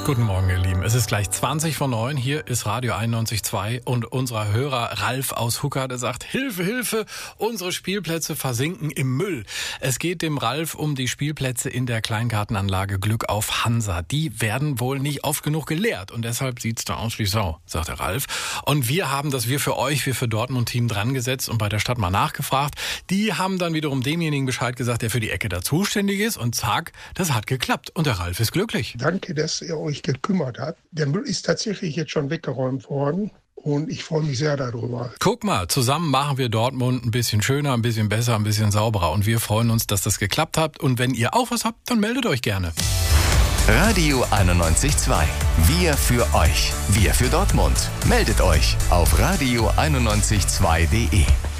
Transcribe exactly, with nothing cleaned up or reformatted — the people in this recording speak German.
Guten Morgen, ihr Lieben. Es ist gleich zwanzig vor neun. Hier ist Radio einundneunzig Komma zwei und unser Hörer Ralf aus Hucker, der sagt, Hilfe, Hilfe, unsere Spielplätze versinken im Müll. Es geht dem Ralf um die Spielplätze in der Kleingartenanlage Glück auf Hansa. Die werden wohl nicht oft genug geleert und deshalb sieht's da aus wie Sau, sagt der Ralf. Und wir haben das wir für euch, wir für Dortmund-Team dran gesetzt und bei der Stadt mal nachgefragt. Die haben dann wiederum demjenigen Bescheid gesagt, der für die Ecke da zuständig ist und zack, das hat geklappt und der Ralf ist glücklich. Danke, dass ihr euch gekümmert habt. Der Müll ist tatsächlich jetzt schon weggeräumt worden und ich freue mich sehr darüber. Guck mal, zusammen machen wir Dortmund ein bisschen schöner, ein bisschen besser, ein bisschen sauberer und wir freuen uns, dass das geklappt hat und wenn ihr auch was habt, dann meldet euch gerne. Radio einundneunzig Komma zwei. Wir für euch. Wir für Dortmund. Meldet euch auf radio einundneunzig Komma zwei punkt de.